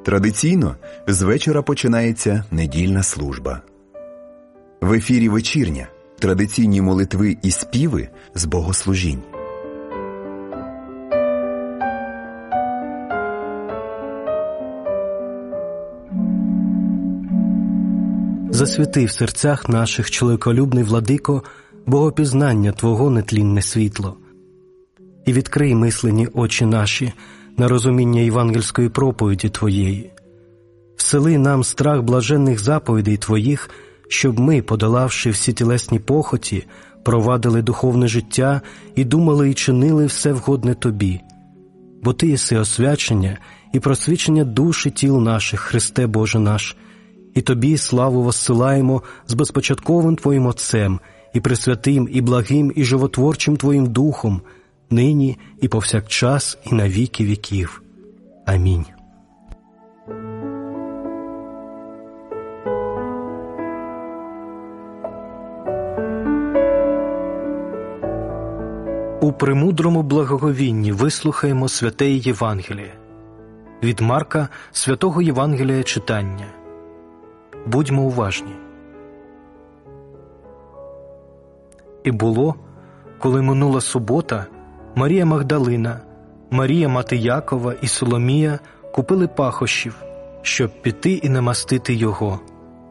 Традиційно з вечора починається недільна служба. В ефірі вечірня, традиційні молитви і співи з богослужінь. Засвіти в серцях наших, чоловіколюбний владико, богопізнання Твого нетлінне світло. І відкрий мислені очі наші на розуміння євангельської проповіді Твоєї. Всели нам страх блаженних заповідей Твоїх, щоб ми, подолавши всі тілесні похоті, провадили духовне життя і думали і чинили все вгодне Тобі. Бо Ти єси освячення і просвічення душ і тіл наших, Христе Боже наш, і Тобі славу воссилаємо з безпочатковим Твоїм Отцем, і пресвятим, і благим, і животворчим Твоїм Духом, нині і повсякчас, і на віки віків. Амінь. У премудрому благоговінні вислухаємо святе Євангеліє. Від Марка, святого Євангелія читання. Будьмо уважні. І було, коли минула субота, Марія Магдалина, Марія мати Якова і Соломія купили пахощів, щоб піти і намастити його.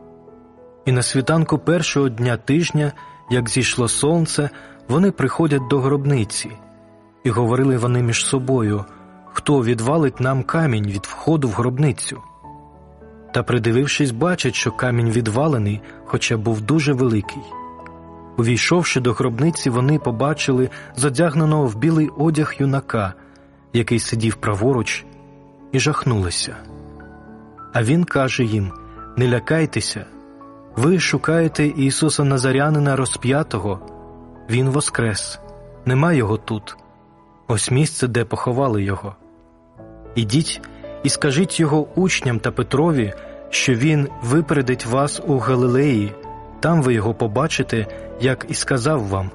І на світанку першого дня тижня, як зійшло сонце, вони приходять до гробниці, і говорили вони між собою, хто відвалить нам камінь від входу в гробницю. Та, придивившись, бачать, що камінь відвалений, хоча був дуже великий. Увійшовши до гробниці, вони побачили задягненого в білий одяг юнака, який сидів праворуч, і жахнулися. А він каже їм: «Не лякайтеся, ви шукаєте Ісуса Назарянина розп'ятого. Він воскрес, нема його тут. Ось місце, де поховали його. Ідіть і скажіть його учням та Петрові, що він випередить вас у Галилеї, там ви його побачите, як і сказав вам».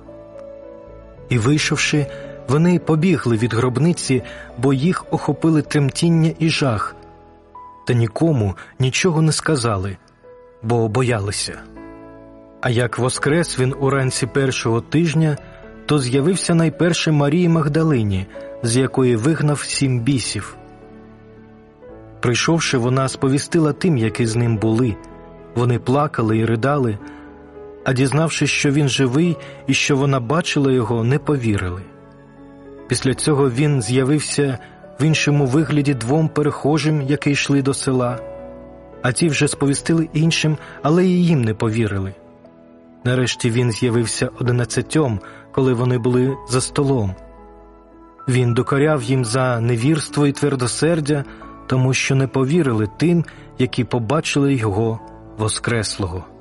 І вийшовши, вони побігли від гробниці, бо їх охопили тремтіння і жах, та нікому нічого не сказали, бо боялися. А як воскрес він уранці першого тижня, то з'явився найперше Марії Магдалині, з якої вигнав 7 бісів. Прийшовши, вона сповістила тим, які з ним були. Вони плакали і ридали, а дізнавшись, що він живий і що вона бачила його, не повірили. Після цього він з'явився в іншому вигляді 2 перехожим, які йшли до села, а ті вже сповістили іншим, але і їм не повірили. Нарешті він з'явився 11, коли вони були за столом. Він докоряв їм за невірство і твердосердя, тому що не повірили тим, які побачили його воскреслого.